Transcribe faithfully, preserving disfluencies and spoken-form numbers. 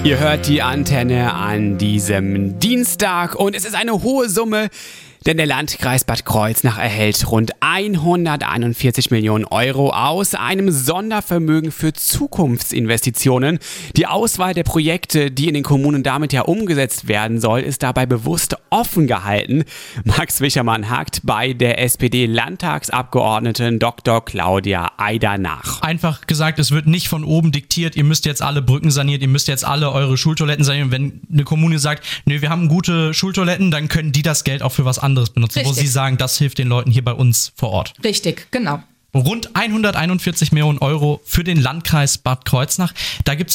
Ihr hört die Antenne an diesem Dienstag und es ist eine hohe Summe, denn der Landkreis Bad Kreuznach erhält rund hunderteinundvierzig Millionen Euro aus einem Sondervermögen für Zukunftsinvestitionen. Die Auswahl der Projekte, die in den Kommunen damit ja umgesetzt werden soll, ist dabei bewusst offen gehalten. Max Wischermann hakt bei der S P D-Landtagsabgeordneten Doktor Claudia Eider nach. Einfach gesagt, es wird nicht von oben diktiert, ihr müsst jetzt alle Brücken sanieren, ihr müsst jetzt alle eure Schultoiletten sanieren. Wenn eine Kommune sagt, nö, wir haben gute Schultoiletten, dann können die das Geld auch für was anderes benutzen, Richtig. Wo sie sagen, das hilft den Leuten hier bei uns vor Ort. Richtig, genau. Rund hunderteinundvierzig Millionen Euro für den Landkreis Bad Kreuznach. Da gibt es